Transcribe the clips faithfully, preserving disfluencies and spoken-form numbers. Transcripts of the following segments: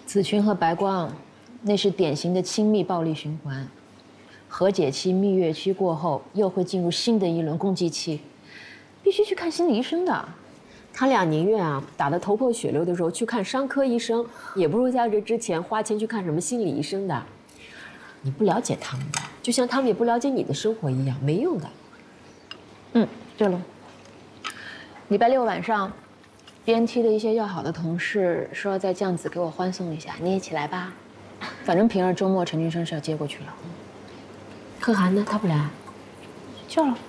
子群和白光，那是典型的亲密暴力循环。和解期、蜜月期过后，又会进入新的一轮攻击期，必须去看心理医生的。 他俩宁愿啊打得头破血流的时候去看伤科医生，也不如在这之前花钱去看什么心理医生的。你不了解他们的，就像他们也不了解你的生活一样，没用的。 嗯，对了，礼拜六晚上 ，B N T 的一些要好的同事说要在酱子给我欢送一下，你一起来吧。反正平儿周末陈俊生是要接过去了。 可汗呢？他不来？ 叫了。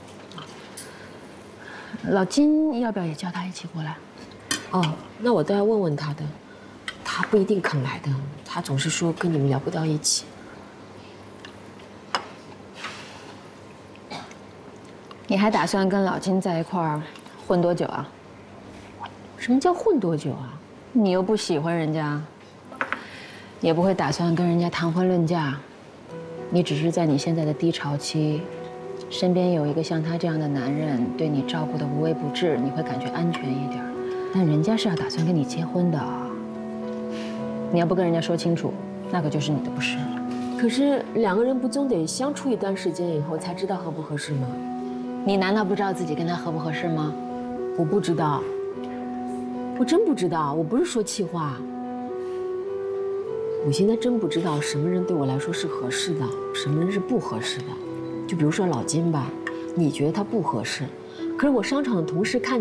老金要不要也叫他一起过来？ 哦，那我倒要问问他的，他不一定肯来的，他总是说跟你们聊不到一起。 你还打算跟老金在一块儿混多久啊？ 什么叫混多久啊？ 你又不喜欢人家，也不会打算跟人家谈婚论嫁，你只是在你现在的低潮期，身边有一个像他这样的男人对你照顾的无微不至，你会感觉安全一点。但人家是要打算跟你结婚的，你要不跟人家说清楚，那可就是你的不是了。 可是两个人不总得相处一段时间以后才知道合不合适吗？ 你难道不知道自己跟他合不合适吗？ 我不知道，我真不知道，我不是说气话。我现在真不知道什么人对我来说是合适的，什么人是不合适的。就比如说老金吧，你觉得他不合适，可是我商场的同事看